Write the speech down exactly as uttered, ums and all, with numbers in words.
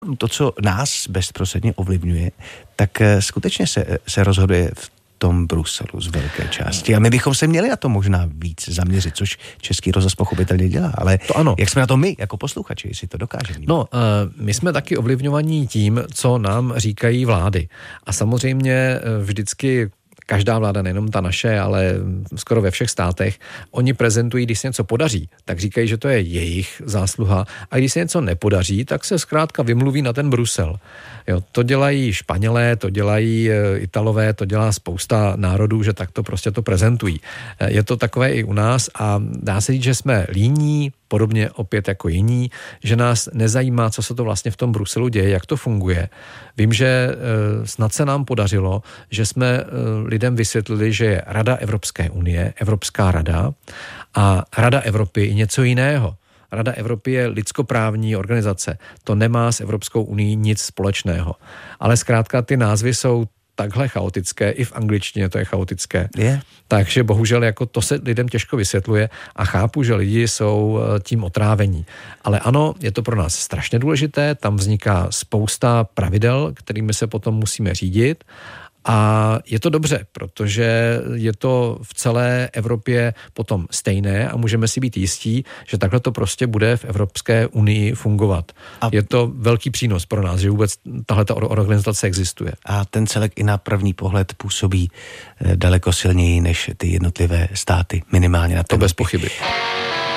To, co nás bezprostředně ovlivňuje, tak skutečně se, se rozhoduje v tom Bruselu z velké části. A my bychom se měli na to možná víc zaměřit, což Český rozhlas pochopitelně dělá. Ale to ano. Jak jsme na to my, jako posluchači, jestli to dokážeme? No, uh, my jsme taky ovlivňovaní tím, co nám říkají vlády. A samozřejmě uh, vždycky každá vláda, nejenom ta naše, ale skoro ve všech státech, oni prezentují, když se něco podaří, tak říkají, že to je jejich zásluha, a když se něco nepodaří, tak se zkrátka vymluví na ten Brusel. Jo, to dělají Španělé, to dělají Italové, to dělá spousta národů, že tak to prostě to prezentují. Je to takové i u nás a dá se říct, že jsme líní, podobně opět jako jiní, že nás nezajímá, co se to vlastně v tom Bruselu děje, jak to funguje. Vím, že e, snad se nám podařilo, že jsme e, lidem vysvětlili, že je Rada Evropské unie, Evropská rada a Rada Evropy je něco jiného. Rada Evropy je lidskoprávní organizace. To nemá s Evropskou unií nic společného. Ale zkrátka ty názvy jsou takhle chaotické, i v angličtině to je chaotické. Je. Takže bohužel jako to se lidem těžko vysvětluje a chápu, že lidi jsou tím otrávení. Ale ano, je to pro nás strašně důležité, tam vzniká spousta pravidel, kterými se potom musíme řídit. A je to dobře, protože je to v celé Evropě potom stejné a můžeme si být jistí, že takhle to prostě bude v Evropské unii fungovat. A je to velký přínos pro nás, že vůbec tahleta organizace existuje. A ten celek i na první pohled působí daleko silněji než ty jednotlivé státy, minimálně na to. To bez pochyby.